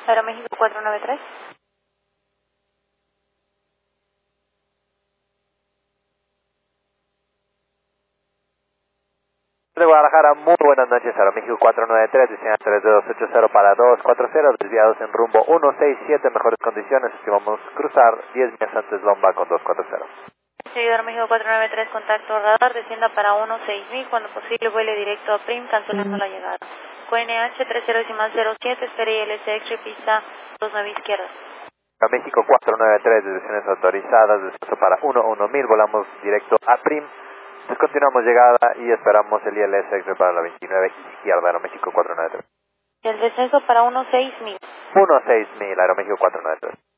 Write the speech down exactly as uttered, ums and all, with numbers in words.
Aeroméxico cuatro nueve tres. De Guadalajara, muy buenas noches, Aeroméxico cuatro nueve tres, diseño tres dos ocho cero para dos cuatro cero, desviados en rumbo uno seis siete, mejores condiciones, estimamos cruzar diez millas antes Lomba con dos cuatro cero. Seguidor México cuatro nueve tres, contacto radar, descienda para uno seis mil, cuando posible vuele directo a Prim, cancelando la llegada. Q N H tres cero decimal cero siete, espere I L C X-ray, pista dos nueve izquierda. Aeroméxico cuatro nueve tres, direcciones autorizadas, descenso para uno uno mil, volamos directo a Prim. Descontinuamos llegada y esperamos el I L S X para la veintinueve izquierda, Aeroméxico cuatro nueve tres. El descenso para uno seis mil. uno seis mil, Aeroméxico cuatro nueve tres.